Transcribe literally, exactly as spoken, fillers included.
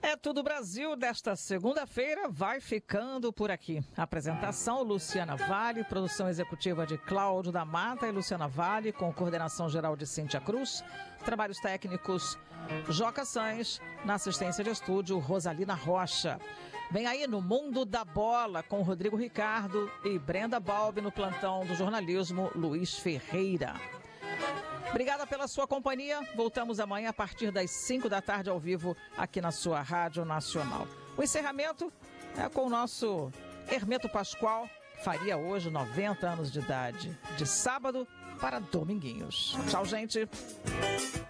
É Tudo Brasil desta segunda-feira vai ficando por aqui. Apresentação Luciana Vale, produção executiva de Cláudio da Mata e Luciana Vale, com coordenação geral de Cíntia Cruz, trabalhos técnicos Joca Sainz, na assistência de estúdio Rosalina Rocha. Vem aí No Mundo da Bola com Rodrigo Ricardo e Brenda Balbi no plantão do jornalismo Luiz Ferreira. Obrigada pela sua companhia. Voltamos amanhã a partir das cinco da tarde ao vivo aqui na sua Rádio Nacional. O encerramento é com o nosso Hermeto Pascoal, que faria hoje noventa anos de idade, de sábado para dominguinhos. Tchau, gente.